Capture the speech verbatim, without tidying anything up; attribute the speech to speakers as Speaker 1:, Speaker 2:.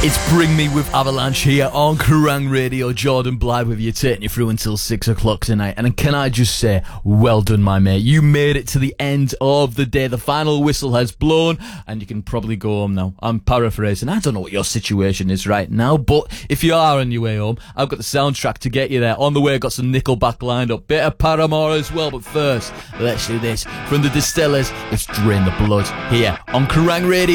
Speaker 1: It's Bring Me with Avalanche here on Kerrang Radio. Jordan Blythe with you, taking you through until six o'clock tonight. And can I just say, well done, my mate. You made it to the end of the day. The final whistle has blown, and you can probably go home now. I'm paraphrasing. I don't know what your situation is right now, but if you are on your way home, I've got the soundtrack to get you there. On the way, got some Nickelback lined up. Bit of Paramore as well, but first, let's do this. From the Distillers, let's drain the blood here on Kerrang Radio.